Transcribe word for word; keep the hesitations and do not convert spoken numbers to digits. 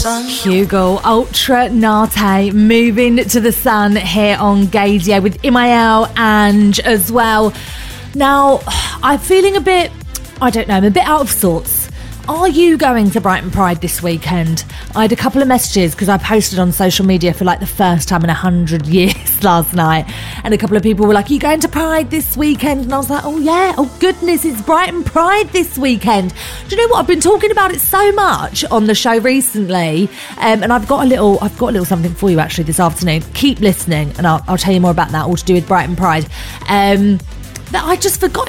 Hugo Ultra Nate moving to the sun here on Gaydio with Imael and as well. Now, I'm feeling a bit, I don't know, I'm a bit out of sorts. Are you going to Brighton Pride this weekend? I had a couple of messages because I posted on social media for like the first time in a hundred years last night, and a couple of people were like, are you going to Pride this weekend? And I was like, oh yeah, oh goodness, it's Brighton Pride this weekend. Do you know what? I've been talking about it so much on the show recently, um, and I've got a little I've got a little something for you actually this afternoon. Keep listening and I'll, I'll tell you more about that, all to do with Brighton Pride. Um, but I just forgot